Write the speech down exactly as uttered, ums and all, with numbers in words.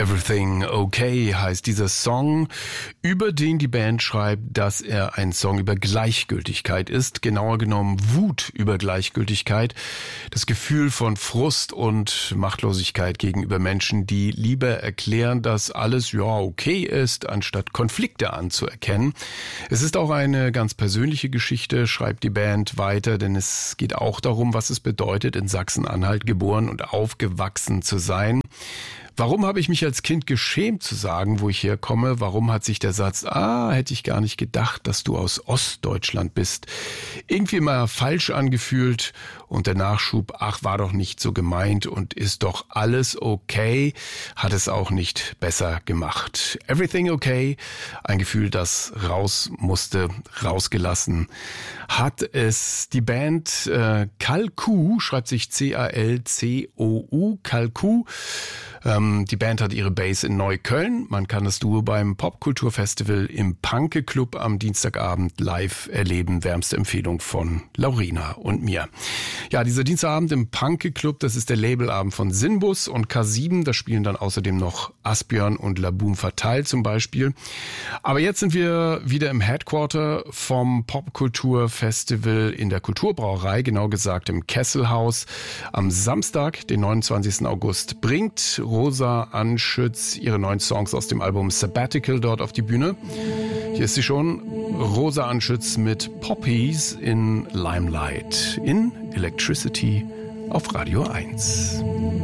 Everything Okay heißt dieser Song, über den die Band schreibt, dass er ein Song über Gleichgültigkeit ist, genauer genommen Wut über Gleichgültigkeit, das Gefühl von Frust und Machtlosigkeit gegenüber Menschen, die lieber erklären, dass alles ja okay ist, anstatt Konflikte anzuerkennen. Es ist auch eine ganz persönliche Geschichte, schreibt die Band weiter, denn es geht auch darum, was es bedeutet, in Sachsen-Anhalt geboren und aufgewachsen zu sein. Warum habe ich mich als Kind geschämt zu sagen, wo ich herkomme? Warum hat sich der Satz, ah, hätte ich gar nicht gedacht, dass du aus Ostdeutschland bist, irgendwie mal falsch angefühlt? Und der Nachschub, ach, war doch nicht so gemeint und ist doch alles okay, hat es auch nicht besser gemacht. Everything okay, ein Gefühl, das raus musste, rausgelassen hat es. Die Band äh, Calcou, schreibt sich C A L C O U, Calcou. Ähm, die Band hat ihre Base in Neukölln. Man kann das Duo beim Popkulturfestival im Panke Club am Dienstagabend live erleben. Wärmste Empfehlung von Laurina und mir. Ja, dieser Dienstagabend im Panke Club, das ist der Labelabend von Sinbus und K sieben. Da spielen dann außerdem noch Asbjörn und La Boom Fatale zum Beispiel. Aber jetzt sind wir wieder im Headquarter vom Popkulturfestival in der Kulturbrauerei, genau gesagt im Kesselhaus. Am Samstag, den neunundzwanzigsten August, bringt Rosa Anschütz ihre neuen Songs aus dem Album Sabbatical dort auf die Bühne. Hier ist sie schon, Rosa Anschütz mit Poppies in Limelight in Electricity auf Radio eins.